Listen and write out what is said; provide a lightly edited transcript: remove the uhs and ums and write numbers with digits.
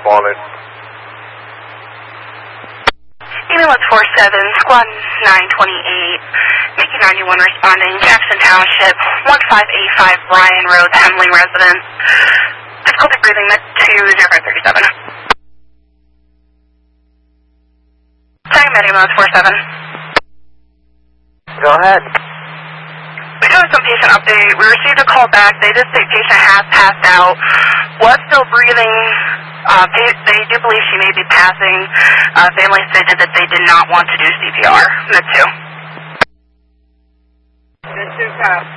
responded. Email is 47, squad 928, Mickey 91 responding, Jackson Township, 1585 Bryan Road, Hemley residence. Difficulty breathing, med 20537. Tag med email is 47. Go ahead. We do have some patient update. We received a call back. They did say patient has passed out, was still breathing. They do believe she may be passing. Family stated that they did not want to do CPR. Med 2. Med 2 pass.